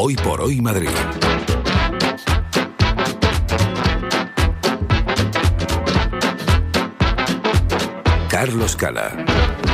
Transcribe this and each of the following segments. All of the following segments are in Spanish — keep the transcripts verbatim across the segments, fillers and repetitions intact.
Hoy por Hoy Madrid. Carlos Cala.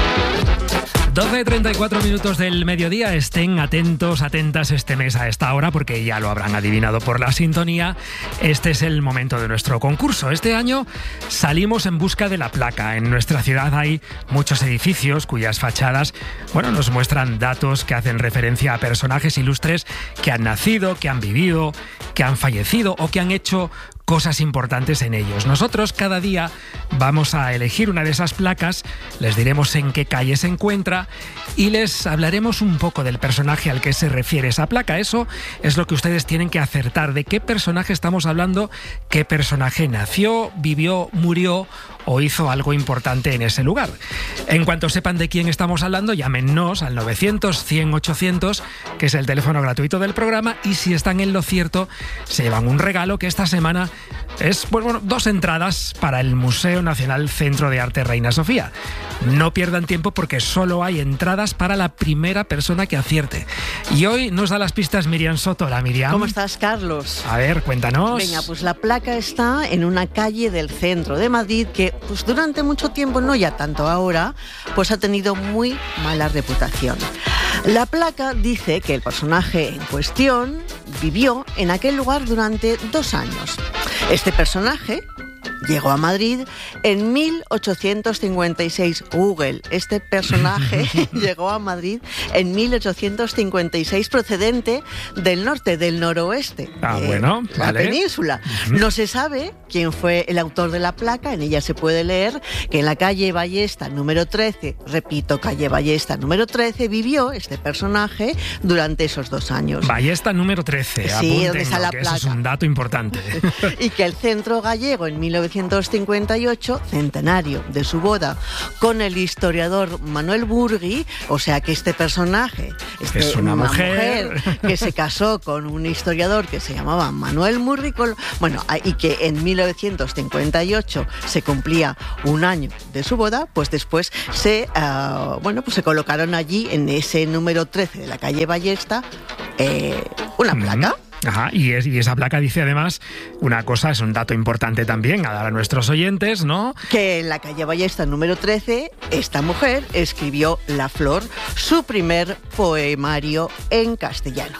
doce y treinta y cuatro minutos del mediodía. Estén atentos, atentas este mes a esta hora, porque ya lo habrán adivinado por la sintonía. Este es el momento de nuestro concurso. Este año salimos en busca de la placa. En nuestra ciudad hay muchos edificios cuyas fachadas, bueno, nos muestran datos que hacen referencia a personajes ilustres que han nacido, que han vivido, que han fallecido o que han hecho cosas importantes en ellos. Nosotros cada día vamos a elegir una de esas placas, les diremos en qué calle se encuentra y les hablaremos un poco del personaje al que se refiere esa placa. Eso es lo que ustedes tienen que acertar, de qué personaje estamos hablando, qué personaje nació, vivió, murió o hizo algo importante en ese lugar. En cuanto sepan de quién estamos hablando, llámenos al novecientos, cien, ochocientos, que es el teléfono gratuito del programa, y si están en lo cierto, se llevan un regalo que esta semana es, pues bueno, dos entradas para el Museo Nacional Centro de Arte Reina Sofía. No pierdan tiempo porque solo hay entradas para la primera persona que acierte. Y hoy nos da las pistas Miriam Soto. Hola, Miriam. ¿Cómo estás, Carlos? A ver, cuéntanos. Venga, pues la placa está en una calle del centro de Madrid que pues durante mucho tiempo, no ya tanto ahora, pues ha tenido muy mala reputación. La placa dice que el personaje en cuestión vivió en aquel lugar durante dos años. Este personaje llegó a Madrid en mil ochocientos cincuenta y seis. Google, este personaje llegó a Madrid en mil ochocientos cincuenta y seis procedente del norte, del noroeste. Ah, de bueno, la vale. península. Uh-huh. No se sabe quién fue el autor de la placa. En ella se puede leer que en la calle Ballesta número trece, repito, calle Ballesta número trece, vivió este personaje durante esos dos años. Ballesta número trece, sí, donde está la que placa. Eso es un dato importante. Y que el centro gallego en mil novecientos cincuenta y ocho, centenario de su boda con el historiador Manuel Burgui, o sea que este personaje este, es una, una mujer. mujer que se casó con un historiador que se llamaba Manuel Burgui, con, bueno, y que en mil novecientos cincuenta y ocho se cumplía un año de su boda, pues después se, uh, bueno, pues se colocaron allí en ese número trece de la calle Ballesta eh, una placa. Mm-hmm. Ajá, y, es, y esa placa dice además una cosa, es un dato importante también a dar a nuestros oyentes, ¿no? Que en la calle Ballesta número trece, esta mujer escribió La Flor, su primer poemario en castellano.